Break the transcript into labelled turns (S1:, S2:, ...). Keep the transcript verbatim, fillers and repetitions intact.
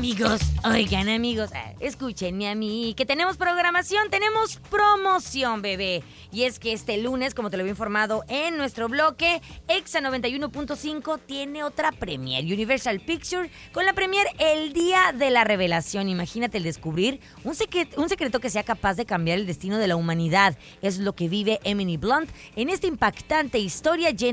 S1: Amigos, oigan amigos, escúchenme a mí, que tenemos programación, tenemos promoción, bebé. Y es que este lunes, como te lo había informado en nuestro bloque, Exa noventa y uno punto cinco tiene otra premier, Universal Pictures, con la premier El Día de la Revelación. Imagínate el descubrir un secreto, un secreto que sea capaz de cambiar el destino de la humanidad. Es lo que vive Emily Blunt en esta impactante historia llena